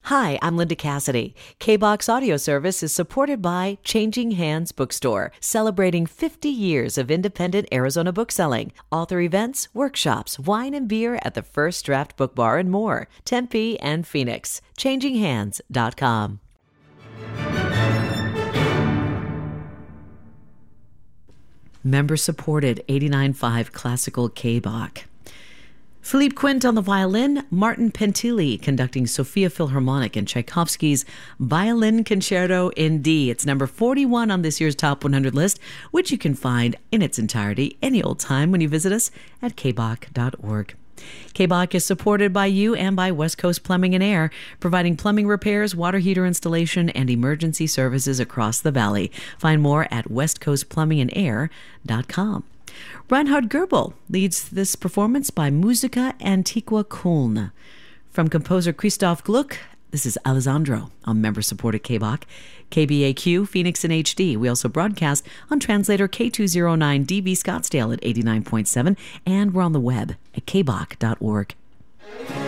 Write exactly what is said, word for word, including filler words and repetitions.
Hi, I'm Linda Cassidy. K-BOX Audio Service is supported by Changing Hands Bookstore, celebrating fifty years of independent Arizona bookselling. Author events, workshops, wine and beer at the First Draft Book Bar and more. Tempe and Phoenix. changing hands dot com. Member-supported eighty-nine point five Classical K-BOX. Philippe Quint on the violin, Martin Pentilli conducting Sophia Philharmonic and Tchaikovsky's Violin Concerto in D. It's number forty-one on this year's Top one hundred list, which you can find in its entirety any old time when you visit us at k b o c dot org. K B O C is supported by you and by West Coast Plumbing and Air, providing plumbing repairs, water heater installation, and emergency services across the valley. Find more at west coast plumbing and air dot com. Reinhard Goebel leads this performance by Musica Antiqua Köln. From composer Christoph Gluck, this is Alessandro on member-supported K B O C. K B A Q, Phoenix in H D. We also broadcast on translator K two oh nine D B Scottsdale at eighty-nine point seven, and we're on the web at k b o c dot org.